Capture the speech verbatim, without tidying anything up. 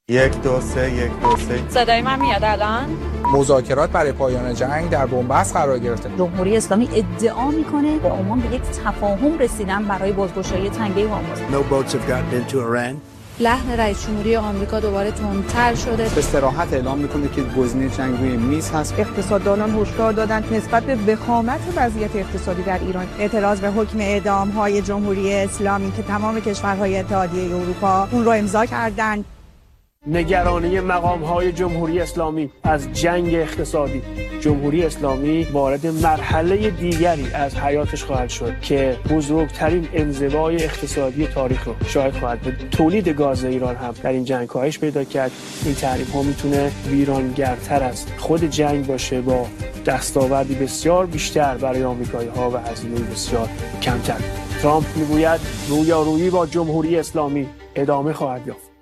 یک دو سه یک دو سه. صدای من میاد الان؟ مذاکرات برای پایان جنگ در بنبست قرار گرفته. جمهوری اسلامی ادعا میکنه با عمان به یک تفاهم رسیدن برای بازگشایی تنگه هرمز. No boats have gotten into Iran. لحن رئیس جمهوری آمریکا دوباره تندتر شده. به صراحت اعلام میکنه که گزینه جنگ روی میز هست. اقتصاددانان هشدار دادند نسبت به وخامت وضعیت اقتصادی در ایران اعتراض به حکم اعدام‌های جمهوری اسلامی که تمام کشورهای اتحادیه اروپا اون رو امضا کردند. نگرانی مقام‌های جمهوری اسلامی از جنگ اقتصادی. جمهوری اسلامی وارد مرحله دیگری از حیاتش خواهد شد که بزرگترین انزوای اقتصادی تاریخ رو شاهد خواهد بود. تولید گاز ایران هم در این جنگ کاهش پیدا کرد. این تحریم‌ها میتونه ویرانگرتر از خود جنگ باشه با دستاوردی بسیار بیشتر برای آمریکایی‌ها و هزینه بسیار کمتر. ترامپ میگوید رویارویی با جمهوری اسلامی ادامه خواهد یافت.